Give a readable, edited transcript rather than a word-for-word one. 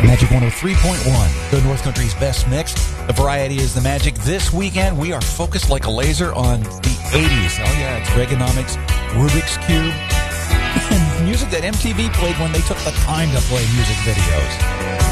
Magic 103.1, the North Country's best mix. The variety is the magic. This weekend, we are focused like a laser on the 80s. Oh, yeah, it's Reaganomics, Rubik's Cube, and music that MTV played when they took the time to play music videos.